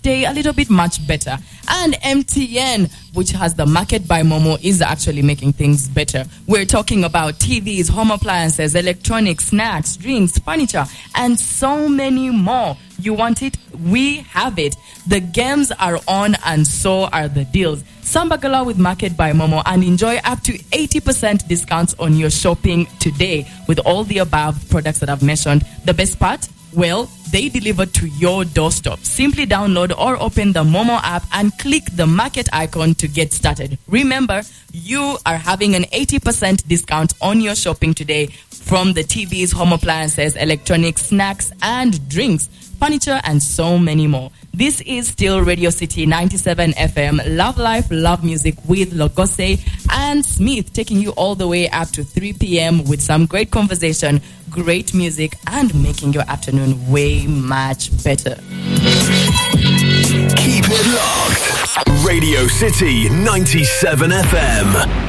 day a little bit much better. And MTN, which has the Market by Momo, is actually making things better. We're talking about TVs, home appliances, electronics, snacks, drinks, furniture, and so many more. You want it? We have it. The games are on and so are the deals. Sambagala with Market by Momo and enjoy up to 80% discounts on your shopping today with all the above products that I've mentioned. The best part? Well, they deliver to your doorstep. Simply download or open the Momo app and click the market icon to get started. Remember, you are having an 80% discount on your shopping today from the TVs, home appliances, electronics, snacks, and drinks, furniture, and so many more. This is still Radio City 97 FM. Love life, love music with Logose and Smith, taking you all the way up to 3 p.m. with some great conversation, great music, and making your afternoon way much better. Keep it locked. Radio City 97 FM.